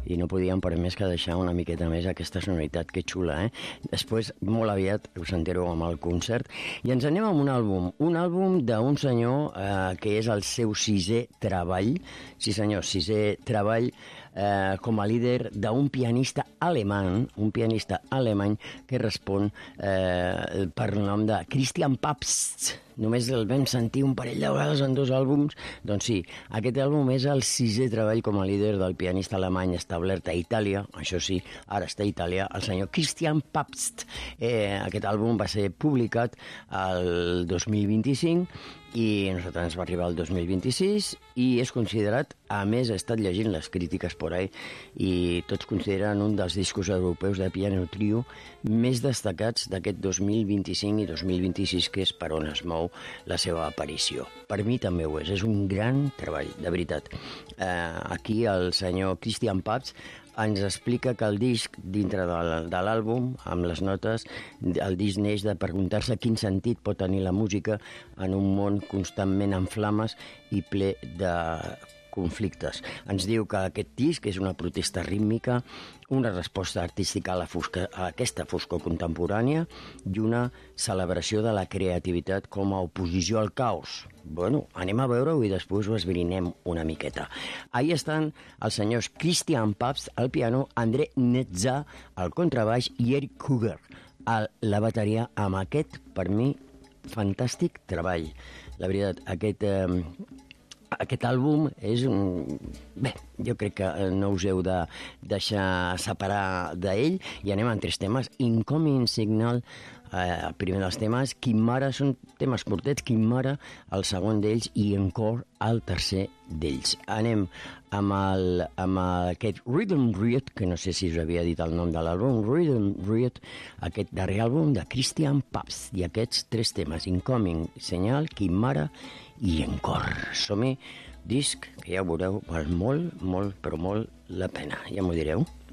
i no podíem per més que deixar una miqueta més aquesta sonoritat, que xula, eh? Després, molt aviat, us sentireu amb el concert, i ens anem amb un àlbum d'un senyor que és el seu 6è treball, sí senyor, 6è treball com a líder d'un pianista alemany que respon per el nom de Christian Pabst. Només el vam sentir un parell de vegades en 2 àlbums. Doncs sí, aquest àlbum és el 6è treball com a líder del pianista alemany establert a Itàlia, això sí, ara està a Itàlia, el senyor Christian Pabst. Aquest àlbum va ser publicat el 2025 i a nosaltres ens va arribar el 2026 i és considerat, a més he estat llegint les crítiques por ahí, i tots consideren un dels discos europeus de piano trio més destacats d'aquest 2025 i 2026, que és per on es mou la seva aparició. Per mi també ho és un gran treball, de veritat. Aquí el senyor Christian Pabst ens explica que el disc, dintre de l'àlbum, amb les notes, el disc neix de preguntar-se quin sentit pot tenir la música en un món constantment en flames i ple de conflictes. Ens diu que aquest disc és una protesta rítmica, una resposta artística a aquesta foscor contemporània i una celebració de la creativitat com a oposició al caos. Bueno, anem a veure-ho i després ho esbrinem una miqueta. Ahí estan els senyors Christian Pabst al piano, André Netza al contrabaix i Eric Huger a la bateria, amb aquest, per mi, fantàstic treball. La veritat, aquest àlbum és Bé, jo crec que no us heu de deixar separar d'ell, i anem amb 3 temes. Incoming Signal, el primer dels temes, Quimara, són temes curtets, Quimara, el segon d'ells, i Encore, el tercer d'ells. Anem amb aquest Rhythm Riot, que no sé si us havia dit el nom de l'àlbum, Rhythm Riot, aquest darrer àlbum de Christian Pabst, i aquests 3 temes, Incoming Signal, Quimara i Encore. Som-hi, disc que ja ho veureu, val molt, molt, però molt la pena. Ja m'ho direu.